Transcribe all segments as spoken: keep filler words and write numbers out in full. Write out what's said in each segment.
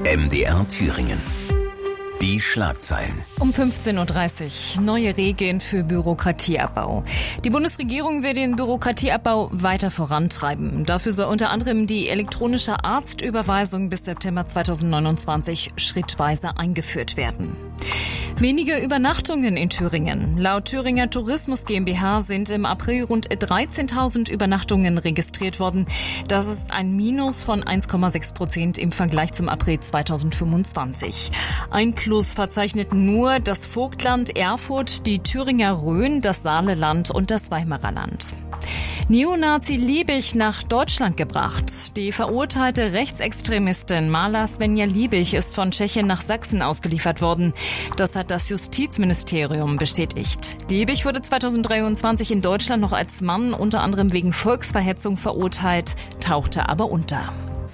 M D R Thüringen. Die Schlagzeilen. Um fünfzehn Uhr dreißig. Neue Regeln für Bürokratieabbau. Die Bundesregierung will den Bürokratieabbau weiter vorantreiben. Dafür soll unter anderem die elektronische Arztüberweisung bis September zweitausendneunundzwanzig schrittweise eingeführt werden. Weniger Übernachtungen in Thüringen. Laut Thüringer Tourismus GmbH sind im April rund dreizehntausend Übernachtungen registriert worden. Das ist ein Minus von eins Komma sechs Prozent im Vergleich zum April zweitausendfünfundzwanzig. Ein Plus verzeichneten nur das Vogtland Erfurt, die Thüringer Rhön, das Saaleland und das Weimarer Land. Neonazi Liebig nach Deutschland gebracht. Die verurteilte Rechtsextremistin Mala Svenja Liebig ist von Tschechien nach Sachsen ausgeliefert worden. Das hat das Justizministerium bestätigt. Liebig wurde zweitausenddreiundzwanzig in Deutschland noch als Mann unter anderem wegen Volksverhetzung verurteilt, tauchte aber unter.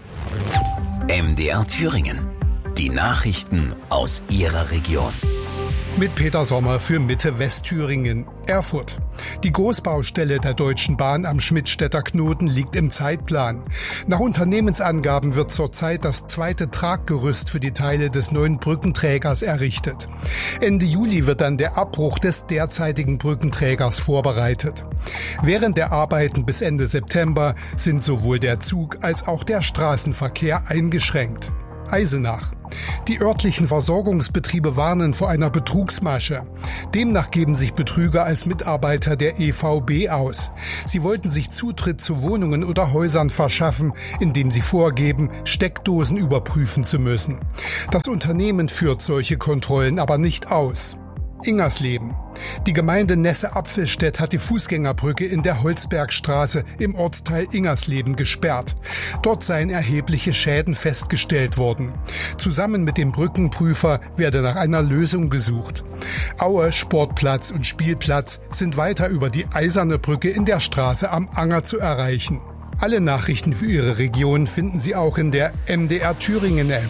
M D R Thüringen. Die Nachrichten aus Ihrer Region. Mit Peter Sommer für Mitte-Westthüringen. Erfurt. Die Großbaustelle der Deutschen Bahn am Schmidtstädter Knoten liegt im Zeitplan. Nach Unternehmensangaben wird zurzeit das zweite Traggerüst für die Teile des neuen Brückenträgers errichtet. Ende Juli wird dann der Abbruch des derzeitigen Brückenträgers vorbereitet. Während der Arbeiten bis Ende September sind sowohl der Zug als auch der Straßenverkehr eingeschränkt. Eisenach. Die örtlichen Versorgungsbetriebe warnen vor einer Betrugsmasche. Demnach geben sich Betrüger als Mitarbeiter der E V B aus. Sie wollten sich Zutritt zu Wohnungen oder Häusern verschaffen, indem sie vorgeben, Steckdosen überprüfen zu müssen. Das Unternehmen führt solche Kontrollen aber nicht aus. Ingersleben. Die Gemeinde Nesse-Apfelstedt hat die Fußgängerbrücke in der Holzbergstraße im Ortsteil Ingersleben gesperrt. Dort seien erhebliche Schäden festgestellt worden. Zusammen mit dem Brückenprüfer werde nach einer Lösung gesucht. Aue, Sportplatz und Spielplatz sind weiter über die Eiserne Brücke in der Straße am Anger zu erreichen. Alle Nachrichten für Ihre Region finden Sie auch in der M D R Thüringen App.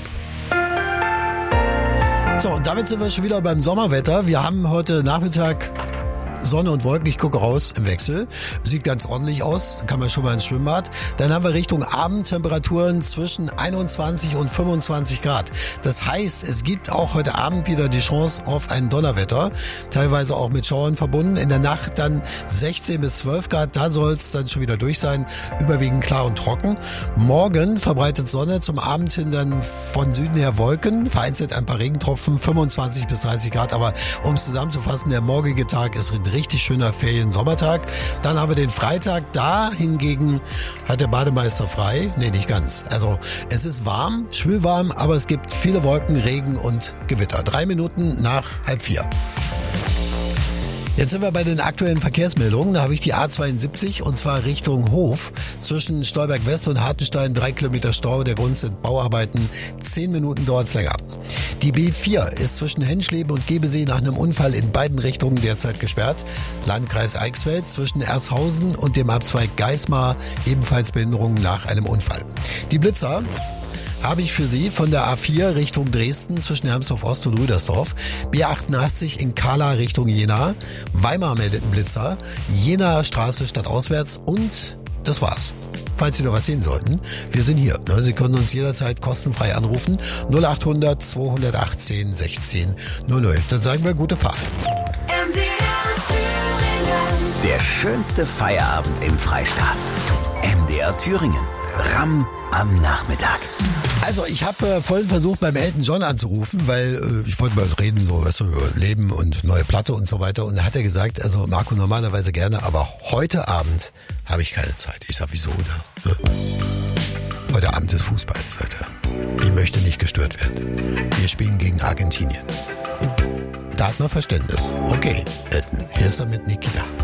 So, und damit sind wir schon wieder beim Sommerwetter. Wir haben heute Nachmittag Sonne und Wolken, ich gucke raus im Wechsel. Sieht ganz ordentlich aus, kann man schon mal ins Schwimmbad. Dann haben wir Richtung Abendtemperaturen zwischen einundzwanzig und fünfundzwanzig Grad. Das heißt, es gibt auch heute Abend wieder die Chance auf ein Donnerwetter, teilweise auch mit Schauern verbunden. In der Nacht dann sechzehn bis zwölf Grad, da soll es dann schon wieder durch sein, überwiegend klar und trocken. Morgen verbreitet Sonne, zum Abend hin dann von Süden her Wolken, vereinzelt ein paar Regentropfen, fünfundzwanzig bis dreißig Grad. Aber um es zusammenzufassen, der morgige Tag ist richtig schöner Ferien-Sommertag. Dann haben wir den Freitag. Da hingegen hat der Bademeister frei. Nee, nicht ganz. Also es ist warm, schwülwarm, aber es gibt viele Wolken, Regen und Gewitter. Drei Minuten nach halb vier. Jetzt sind wir bei den aktuellen Verkehrsmeldungen. Da habe ich die A zweiundsiebzig und zwar Richtung Hof. Zwischen Stolberg West und Hartenstein drei Kilometer Stau. Der Grund sind Bauarbeiten. Zehn Minuten dauert es länger. Die B vier ist zwischen Henschleben und Gebesee nach einem Unfall in beiden Richtungen derzeit gesperrt. Landkreis Eichsfeld zwischen Ershausen und dem Abzweig Geismar ebenfalls Behinderungen nach einem Unfall. Die Blitzer habe ich für Sie von der A vier Richtung Dresden zwischen Hermsdorf Ost und Rüdersdorf, B achtundachtzig in Kahla Richtung Jena, Weimar meldet einen Blitzer, Jenaer Straße stadtauswärts und das war's. Falls Sie noch was sehen sollten, wir sind hier. Sie können uns jederzeit kostenfrei anrufen. null acht hundert zweihundertachtzehn sechzehn null null. Dann sagen wir gute Fahrt. M D R Thüringen. Der schönste Feierabend im Freistaat. M D R Thüringen. Ramm am Nachmittag. Also ich habe äh, vorhin versucht, beim Elton John anzurufen, weil äh, ich wollte mal reden, so weißt du, über Leben und neue Platte und so weiter. Und da hat er gesagt, also Marco, normalerweise gerne, aber heute Abend habe ich keine Zeit. Ich sag, wieso? Ne? Heute Abend ist Fußball, sagt er. Ich möchte nicht gestört werden. Wir spielen gegen Argentinien. Da hat man Verständnis. Okay, Elton, hier ist er mit Nikita.